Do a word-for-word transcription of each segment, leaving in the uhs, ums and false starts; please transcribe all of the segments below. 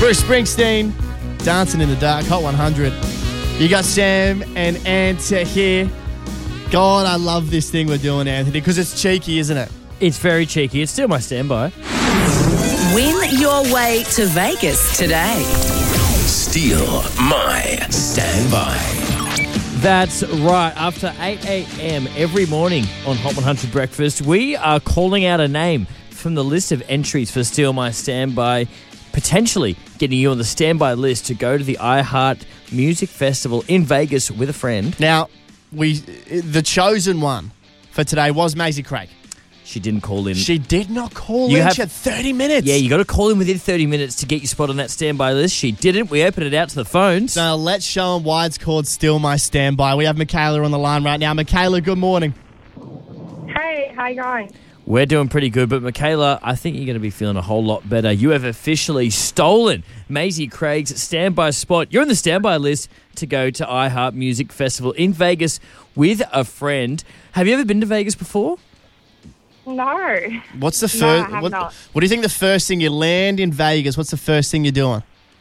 Bruce Springsteen, Dancing in the Dark, Hot one hundred. You got Sam and Ant here. God, I love this thing we're doing, Anthony, because it's cheeky, isn't it? It's very cheeky. It's still my standby. Win your way to Vegas today. Steal my standby. That's right. After eight a.m. every morning on Hot one hundred Breakfast, we are calling out a name from the list of entries for Steal My Standby, potentially getting you on the standby list to go to the iHeart Music Festival in Vegas with a friend. Now, we the chosen one for today was Maisie Craig. She didn't call in. She did not call You in. have- She had thirty minutes. Yeah, you got to call in within thirty minutes to get your spot on that standby list. She didn't. We opened it out to the phones. So let's show them why it's called Steal My Standby. We have Michaela on the line right now. Michaela, good morning. Hey, how you going? We're doing pretty good, but Michaela, I think you're going to be feeling a whole lot better. You have officially stolen Maisie Craig's standby spot. You're on the standby list to go to iHeart Music Festival in Vegas with a friend. Have you ever been to Vegas before? No. What's the No, I first? have what, not. what do you think the first thing you land in Vegas? What's the first thing you're doing?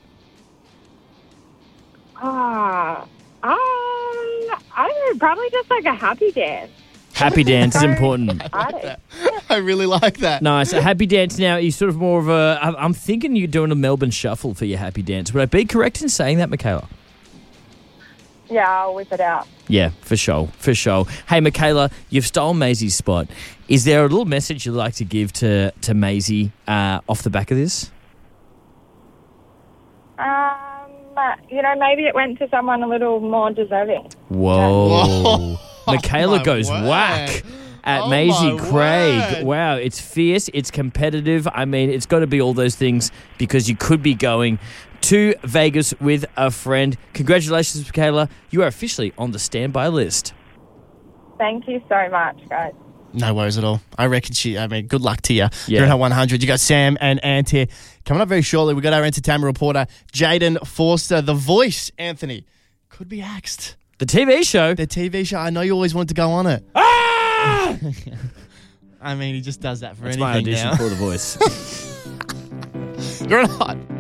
Ah, um, I don't know, probably just like a happy dance. Happy dance is Sorry. important. I don't- I really like that. Nice. A happy dance now. You're sort of more of a... I'm I'm thinking you're doing a Melbourne shuffle for your happy dance. Would I be correct in saying that, Michaela? Yeah, I'll whip it out. Yeah, for sure, for sure. Hey, Michaela, you've stolen Maisie's spot. Is there a little message you'd like to give to, to Maisie uh, off the back of this? Um, you know, maybe it went to someone a little more deserving. Whoa. Whoa. Michaela Oh, goes my word. whack at Oh, Maisie my Craig. word. Wow, it's fierce, it's competitive. I mean, it's got to be all those things because you could be going to Vegas with a friend. Congratulations, Michaela. You are officially on the standby list. Thank you so much, guys. No worries at all. I reckon she, I mean, good luck to you. Yeah. You're in Hot one hundred. You got Sam and Ant here. Coming up very shortly, we got our entertainment reporter, Jaden Forster. The Voice, Anthony, could be axed. The T V show. The T V show, I know you always wanted to go on it. Ah! I mean, he just does that for That's my anything audition now. for The Voice. You're on Hot.